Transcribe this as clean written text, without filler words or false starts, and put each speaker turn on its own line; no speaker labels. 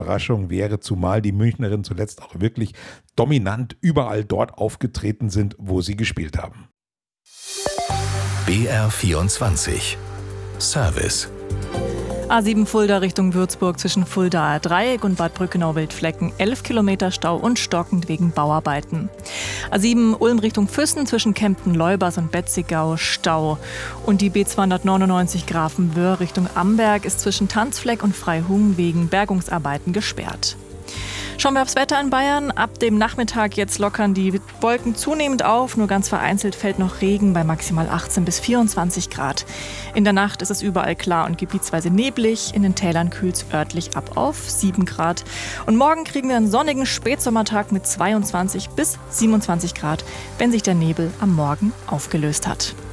Überraschung wäre, zumal die Münchnerinnen zuletzt auch wirklich dominant überall dort aufgetreten sind, wo sie gespielt haben.
BR24 Service.
A7 Fulda Richtung Würzburg zwischen Fuldaer Dreieck und Bad Brückenau-Wildflecken 11 Kilometer Stau und stockend wegen Bauarbeiten. A7 Ulm Richtung Füssen zwischen Kempten-Leubers und Betzigau Stau. Und die B299 Grafenwöhr Richtung Amberg ist zwischen Tanzfleck und Freihung wegen Bergungsarbeiten gesperrt. Schauen wir aufs Wetter in Bayern. Ab dem Nachmittag jetzt lockern die Wolken zunehmend auf. Nur ganz vereinzelt fällt noch Regen bei maximal 18 bis 24 Grad. In der Nacht ist es überall klar und gebietsweise neblig. In den Tälern kühlt es örtlich ab auf 7 Grad. Und morgen kriegen wir einen sonnigen Spätsommertag mit 22 bis 27 Grad, wenn sich der Nebel am Morgen aufgelöst hat.